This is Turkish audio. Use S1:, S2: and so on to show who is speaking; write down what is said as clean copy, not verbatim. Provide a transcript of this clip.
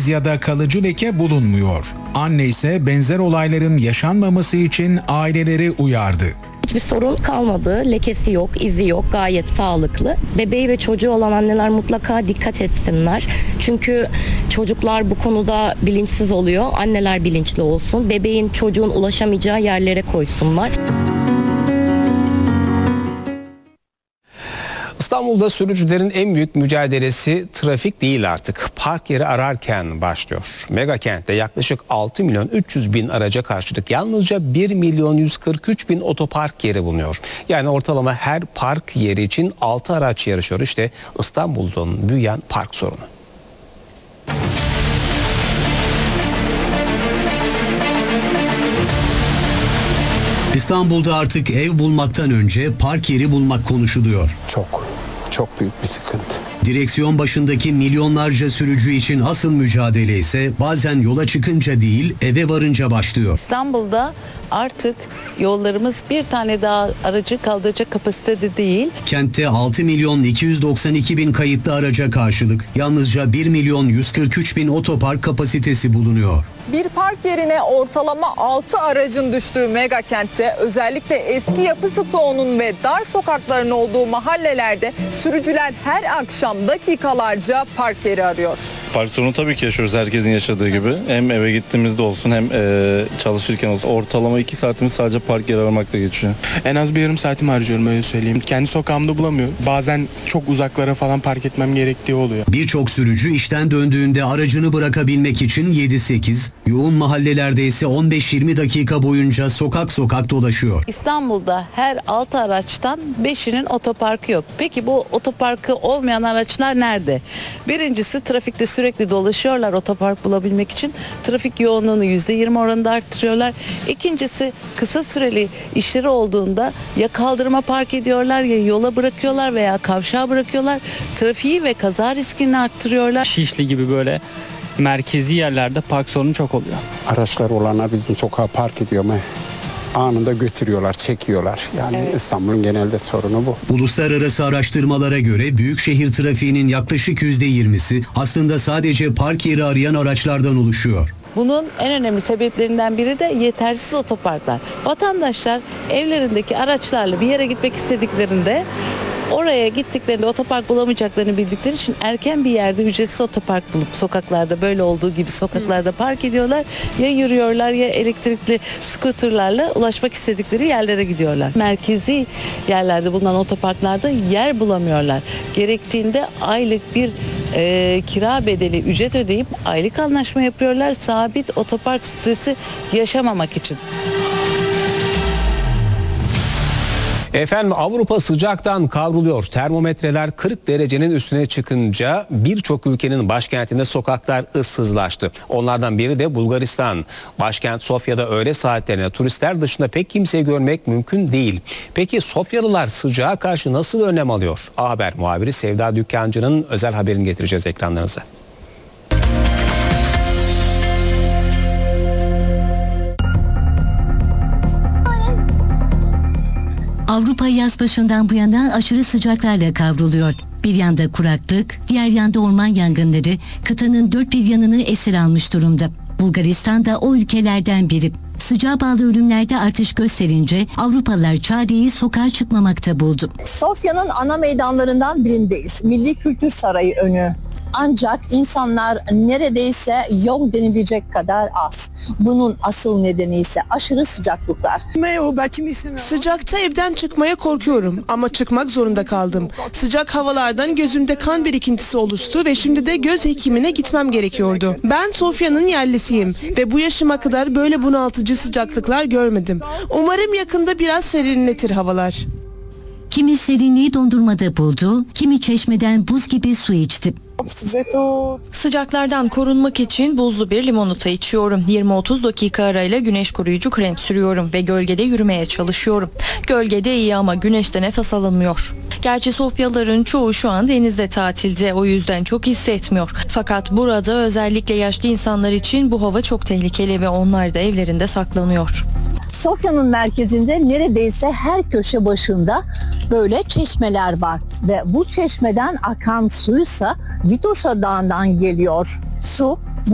S1: iz ya da kalıcı leke bulunmuyor. Anne ise benzer olayların yaşanmaması için aileleri uyardı.
S2: Hiçbir sorun kalmadı, lekesi yok, izi yok, gayet sağlıklı. Bebeği ve çocuğu olan anneler mutlaka dikkat etsinler. Çünkü çocuklar bu konuda bilinçsiz oluyor. Anneler bilinçli olsun. Bebeğin, çocuğun ulaşamayacağı yerlere koysunlar.
S3: İstanbul'da sürücülerin en büyük mücadelesi trafik değil artık. Park yeri ararken başlıyor. Mega kentte yaklaşık 6 milyon 300 bin araca karşılık yalnızca 1 milyon 143 bin otopark yeri bulunuyor. Yani ortalama her park yeri için 6 araç yarışıyor. İşte İstanbul'dan büyüyen park sorunu.
S4: İstanbul'da artık ev bulmaktan önce park yeri bulmak konuşuluyor.
S5: Çok büyük bir sıkıntı.
S4: Direksiyon başındaki milyonlarca sürücü için asıl mücadele ise bazen yola çıkınca değil, eve varınca başlıyor.
S6: İstanbul'da artık yollarımız bir tane daha aracı kaldıracak kapasitede değil.
S4: Kentte 6 milyon 292 bin kayıtlı araca karşılık yalnızca 1 milyon 143 bin otopark kapasitesi bulunuyor.
S7: Bir park yerine ortalama 6 aracın düştüğü mega kentte özellikle eski yapı stoğunun ve dar sokakların olduğu mahallelerde sürücüler her akşam dakikalarca park yeri arıyor.
S8: Park sorunu tabii ki yaşıyoruz herkesin yaşadığı gibi. Hem eve gittiğimizde olsun hem çalışırken olsun. Ortalama 2 saatimiz sadece park yeri aramakla geçiyor.
S9: En az bir yarım saatimi harcıyorum, öyle söyleyeyim. Kendi sokağımda bulamıyorum. Bazen çok uzaklara falan park etmem gerektiği oluyor.
S4: Birçok sürücü işten döndüğünde aracını bırakabilmek için 7-8, yoğun mahallelerde ise 15-20 dakika boyunca sokak sokak dolaşıyor.
S6: İstanbul'da her 6 araçtan 5'inin otoparkı yok. Peki bu otoparkı olmayan araçlar nerede? Birincisi trafikte sürekli dolaşıyorlar otopark bulabilmek için. Trafik yoğunluğunu %20 oranında arttırıyorlar. İkincisi kısa süreli işleri olduğunda ya kaldırıma park ediyorlar ya yola bırakıyorlar veya kavşağa bırakıyorlar. Trafiği ve kaza riskini arttırıyorlar.
S10: Şişli gibi böyle merkezi yerlerde park sorunu çok oluyor.
S5: Araçlar olanlar bizim sokağa park ediyor mu? Anında götürüyorlar, çekiyorlar. Yani evet. İstanbul'un genelde sorunu bu.
S4: Uluslararası araştırmalara göre büyükşehir trafiğinin yaklaşık %20'si aslında sadece park yeri arayan araçlardan oluşuyor.
S6: Bunun en önemli sebeplerinden biri de yetersiz otoparklar. Vatandaşlar evlerindeki araçlarla bir yere gitmek istediklerinde oraya gittiklerinde otopark bulamayacaklarını bildikleri için erken bir yerde ücretsiz otopark bulup sokaklarda böyle olduğu gibi sokaklarda park ediyorlar. Ya yürüyorlar ya elektrikli scooterlarla ulaşmak istedikleri yerlere gidiyorlar. Merkezi yerlerde bulunan otoparklarda yer bulamıyorlar. Gerektiğinde aylık bir kira bedeli ücret ödeyip aylık anlaşma yapıyorlar sabit otopark stresi yaşamamak için.
S3: Efendim Avrupa sıcaktan kavruluyor. Termometreler 40 derecenin üstüne çıkınca birçok ülkenin başkentinde sokaklar ıssızlaştı. Onlardan biri de Bulgaristan. Başkent Sofya'da öğle saatlerinde turistler dışında pek kimseyi görmek mümkün değil. Peki Sofyalılar sıcağa karşı nasıl önlem alıyor? A Haber muhabiri Sevda Dükkancı'nın özel haberini getireceğiz ekranlarınıza.
S11: Avrupa yaz başından bu yana aşırı sıcaklarla kavruluyor. Bir yanda kuraklık, diğer yanda orman yangınları kıtanın dört bir yanını esir almış durumda. Bulgaristan da o ülkelerden biri. Sıcağa bağlı ölümlerde artış gösterince Avrupalılar çareyi sokağa çıkmamakta buldu.
S12: Sofya'nın ana meydanlarından birindeyiz. Milli Kültür Sarayı önü. Ancak insanlar neredeyse yok denilecek kadar az. Bunun asıl nedeni ise aşırı sıcaklıklar.
S13: Sıcakta evden çıkmaya korkuyorum ama çıkmak zorunda kaldım. Sıcak havalardan gözümde kan birikintisi oluştu ve şimdi de göz hekimine gitmem gerekiyordu. Ben Sofya'nın yerlisiyim ve bu yaşıma kadar böyle bunaltıcı sıcaklıklar görmedim. Umarım yakında biraz serinletir havalar.
S11: Kimi serinliği dondurmada buldu, kimi çeşmeden buz gibi su içti.
S14: Sıcaklardan korunmak için buzlu bir limonata içiyorum. 20-30 dakika arayla güneş koruyucu krem sürüyorum ve gölgede yürümeye çalışıyorum. Gölgede iyi ama güneşte nefes alınmıyor. Gerçi Sofyalıların çoğu şu an denizde tatilde, o yüzden çok hissetmiyor. Fakat burada özellikle yaşlı insanlar için bu hava çok tehlikeli ve onlar da evlerinde saklanıyor.
S12: Sofya'nın merkezinde neredeyse her köşe başında böyle çeşmeler var ve bu çeşmeden akan suysa Vitoşa Dağı'ndan geliyor. Su